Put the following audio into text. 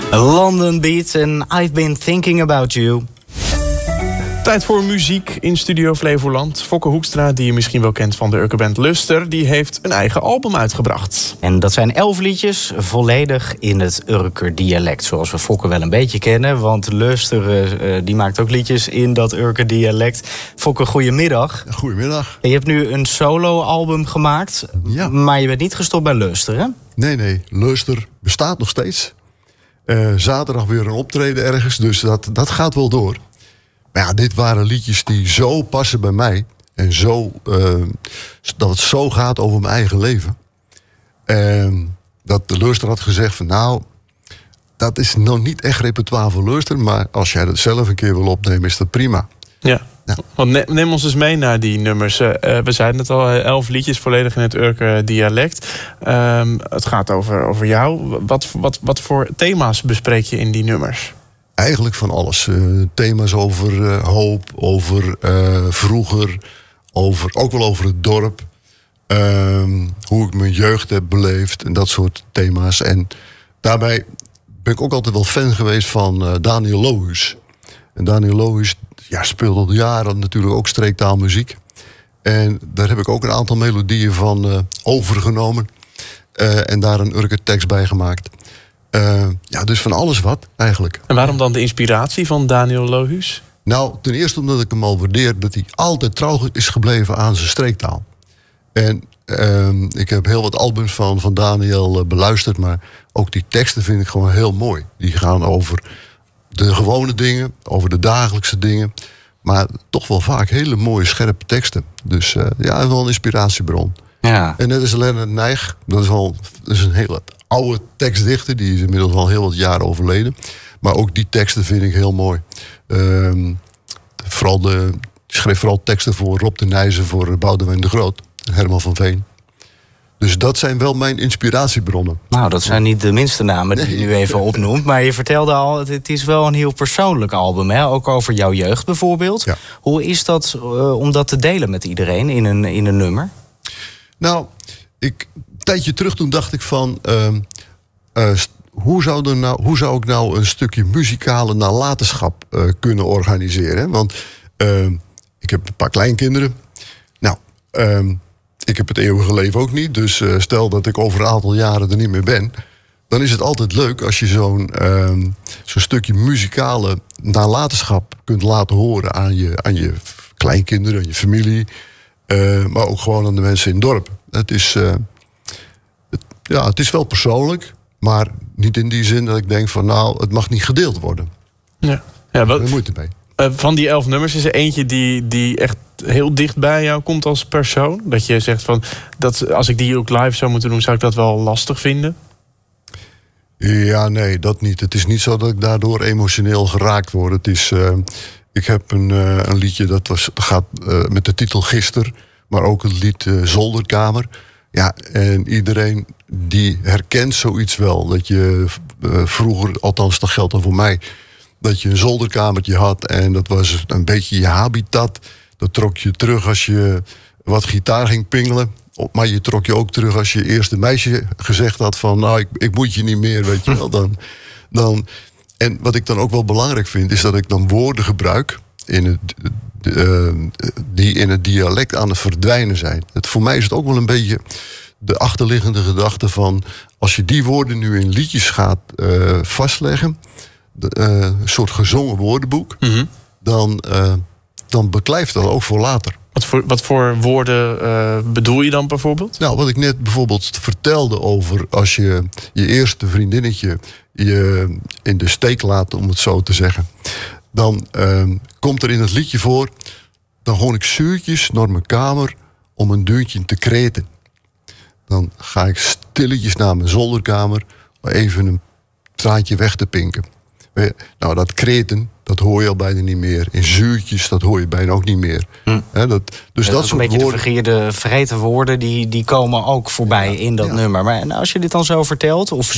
London Beat en I've Been Thinking About You. Tijd voor muziek in Studio Flevoland. Fokke Hoekstra, die je misschien wel kent van de Urkenband Luster, die heeft een eigen album uitgebracht. En dat zijn 11 liedjes, volledig in het Urker dialect. Zoals we Fokke wel een beetje kennen. Want Luster die maakt ook liedjes in dat Urker dialect. Fokke, goedemiddag. Goedemiddag. Je hebt nu een solo-album gemaakt. Ja. Maar je bent niet gestopt bij Luster, hè? Nee. Luster bestaat nog steeds. Zaterdag weer een optreden ergens. Dus dat gaat wel door. Maar ja, dit waren liedjes die zo passen bij mij. En zo, dat het zo gaat over mijn eigen leven. Dat de Luster had gezegd van nou, dat is nog niet echt repertoire voor Luster. Maar als jij dat zelf een keer wil opnemen, is dat prima. Ja. Want neem ons eens mee naar die nummers. We zeiden het al, 11 liedjes volledig in het Urker dialect. Het gaat over jou. Wat voor thema's bespreek je in die nummers? Eigenlijk van alles. Thema's over hoop, over vroeger, ook wel over het dorp. Hoe ik mijn jeugd heb beleefd en dat soort thema's. En daarbij ben ik ook altijd wel fan geweest van Daniel Lohuus. En Daniel Lohuus speelt al jaren natuurlijk ook streektaalmuziek. En daar heb ik ook een aantal melodieën van overgenomen. En daar een Urker tekst bij gemaakt. Dus van alles wat, eigenlijk. En waarom dan de inspiratie van Daniel Lohuus? Nou, ten eerste omdat ik hem al waardeer dat hij altijd trouw is gebleven aan zijn streektaal. En ik heb heel wat albums van Daniel beluisterd, maar ook die teksten vind ik gewoon heel mooi. Die gaan over de gewone dingen, over de dagelijkse dingen. Maar toch wel vaak hele mooie, scherpe teksten. Dus wel een inspiratiebron. Ja. En net als Lennart Nijg, dat is een hele oude tekstdichter. Die is inmiddels al heel wat jaren overleden. Maar ook die teksten vind ik heel mooi. Ik schreef vooral teksten voor Rob de Nijzen, voor Boudewijn de Groot en Herman van Veen. Dus dat zijn wel mijn inspiratiebronnen. Nou, dat zijn niet de minste namen die je nu even opnoemt. Maar je vertelde al, het is wel een heel persoonlijk album. Hè? Ook over jouw jeugd bijvoorbeeld. Ja. Hoe is dat om dat te delen met iedereen in een nummer? Nou, een tijdje terug toen dacht ik van hoe zou ik nou een stukje muzikale nalatenschap kunnen organiseren? Want ik heb een paar kleinkinderen. Nou, ik heb het eeuwige leven ook niet. Dus stel dat ik over een aantal jaren er niet meer ben, dan is het altijd leuk als je zo'n stukje muzikale nalatenschap kunt laten horen aan je kleinkinderen, aan je familie. Maar ook gewoon aan de mensen in het dorp. Het is wel persoonlijk, maar niet in die zin dat ik denk van nou, het mag niet gedeeld worden. Ja, wat moeite mee. Van die 11 nummers is er eentje die echt heel dicht bij jou komt als persoon? Dat je zegt van, dat als ik die ook live zou moeten doen, zou ik dat wel lastig vinden? Ja, nee, dat niet. Het is niet zo dat ik daardoor emotioneel geraakt word. Het is, ik heb een liedje dat gaat met de titel Gister, maar ook het lied Zolderkamer. Ja, en iedereen die herkent zoiets wel. Dat je vroeger, althans dat geldt dan voor mij, dat je een zolderkamertje had en dat was een beetje je habitat. Dat trok je terug als je wat gitaar ging pingelen. Maar je trok je ook terug als je eerste meisje gezegd had van nou, ik moet je niet meer, weet je wel. En wat ik dan ook wel belangrijk vind, is dat ik dan woorden gebruik die in het dialect aan het verdwijnen zijn. Voor mij is het ook wel een beetje de achterliggende gedachte van als je die woorden nu in liedjes gaat vastleggen, een soort gezongen woordenboek, dan beklijft dat ook voor later. Wat voor woorden bedoel je dan bijvoorbeeld? Nou, wat ik net bijvoorbeeld vertelde over als je eerste vriendinnetje je in de steek laat, om het zo te zeggen. Dan komt er in het liedje voor, dan gooi ik zuurtjes naar mijn kamer om een deuntje te kreten. Dan ga ik stilletjes naar mijn zolderkamer om even een traantje weg te pinken. Nou, dat kreten, dat hoor je al bijna niet meer. In zuurtjes, dat hoor je bijna ook niet meer. Dus dat soort een beetje woorden, de vergeerde, vrete woorden, die komen ook voorbij in dat nummer. Maar als je dit dan zo vertelt, of